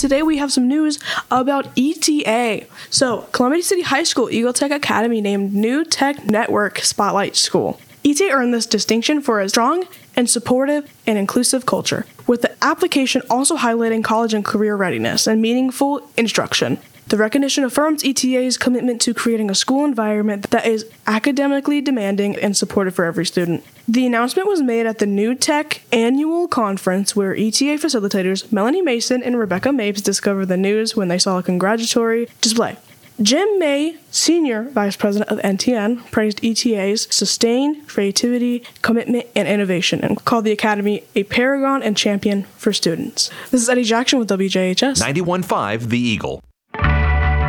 today we have some news about ETA. So, Columbia City High School Eagle Tech Academy named New Tech Network Spotlight School. ETA earned this distinction for a strong and supportive and inclusive culture, with the application also highlighting college and career readiness and meaningful instruction. The recognition affirms ETA's commitment to creating a school environment that is academically demanding and supportive for every student. The announcement was made at the New Tech Annual Conference, where ETA facilitators Melanie Mason and Rebecca Mapes discovered the news when they saw a congratulatory display. Jim May, Senior Vice President of NTN, praised ETA's sustained creativity, commitment, and innovation, and called the Academy a paragon and champion for students. This is Eddie Jackson with WJHS. 91.5 The Eagle.